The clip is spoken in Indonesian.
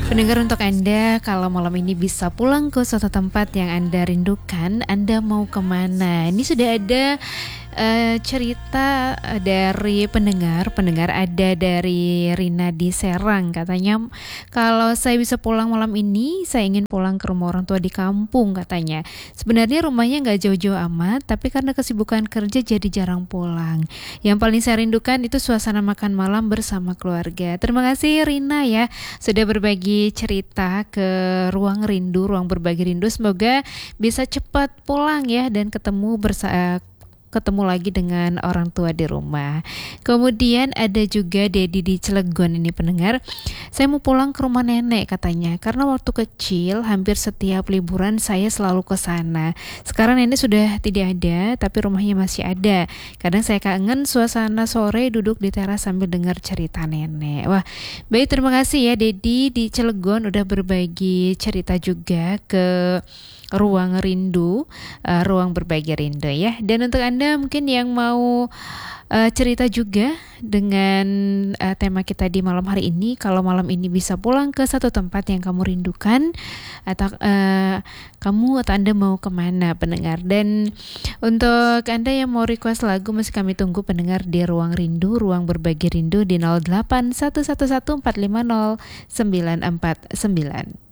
Pendengar, untuk Anda, kalau malam ini bisa pulang ke suatu tempat yang Anda rindukan, Anda mau kemana? Ini sudah ada cerita dari pendengar ada dari Rina di Serang. Katanya, kalau saya bisa pulang malam ini, saya ingin pulang ke rumah orang tua di kampung katanya. Sebenarnya rumahnya nggak jauh-jauh amat, tapi karena kesibukan kerja jadi jarang pulang. Yang paling saya rindukan itu suasana makan malam bersama keluarga. Terima kasih Rina ya, sudah berbagi cerita ke Ruang Rindu, Ruang Berbagi Rindu. Semoga bisa cepat pulang ya dan ketemu lagi dengan orang tua di rumah. Kemudian ada juga Dedi di Cilegon ini pendengar. Saya mau pulang ke rumah nenek katanya, karena waktu kecil hampir setiap liburan saya selalu ke sana. Sekarang nenek sudah tidak ada, tapi rumahnya masih ada. Kadang saya kangen suasana sore duduk di teras sambil dengar cerita nenek. Wah, baik, terima kasih ya Dedi di Cilegon udah berbagi cerita juga ke Ruang Rindu, Ruang Berbagi Rindu ya. Dan untuk Anda mungkin yang mau cerita juga dengan tema kita di malam hari ini, kalau malam ini bisa pulang ke satu tempat yang kamu rindukan, atau kamu atau Anda mau kemana pendengar. Dan untuk Anda yang mau request lagu, masih kami tunggu pendengar di Ruang Rindu, Ruang Berbagi Rindu di 08111450 949.